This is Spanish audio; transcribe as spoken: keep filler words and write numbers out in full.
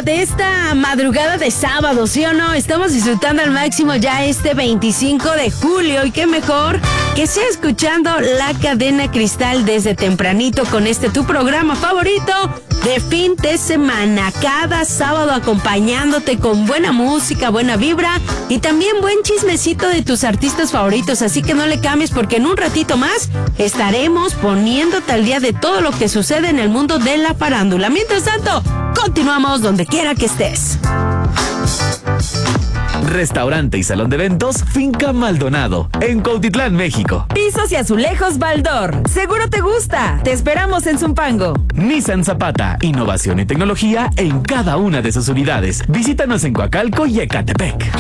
disfruta de esta madrugada de sábado, ¿sí o no? Estamos disfrutando al máximo ya este veinticinco de julio y qué mejor que sea escuchando La Cadena Cristal desde tempranito con este tu programa favorito de fin de semana. Cada sábado acompañándote con buena música, buena vibra y también buen chismecito de tus artistas favoritos. Así que no le cambies porque en un ratito más estaremos poniéndote al día de todo lo que sucede en el mundo de la farándula. Mientras tanto, continuamos donde quiera que estés. Restaurante y salón de eventos Finca Maldonado, en Cuautitlán, México. Pisos y azulejos Baldor. Seguro te gusta. Te esperamos en Zumpango. Nissan Zapata, innovación y tecnología en cada una de sus unidades. Visítanos en Coacalco y Ecatepec.